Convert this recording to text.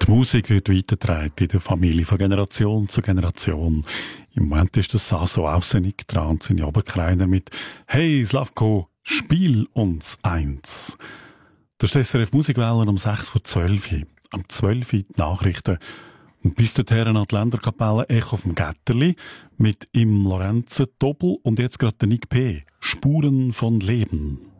Die Musik wird weitergetragen in der Familie von Generation zu Generation. Im Moment ist das so aussinnig dran, sind Oberkreiner mit «Hey Slavko, spiel uns eins». Das ist SRF Musikwellen um 6:12 Uhr. Am 12 Uhr die Nachrichten. Und bis dorthin an die Länderkapelle Echo vom Gätterli mit im Lorenzen Doppel und jetzt gerade der Nick P. «Spuren von Leben».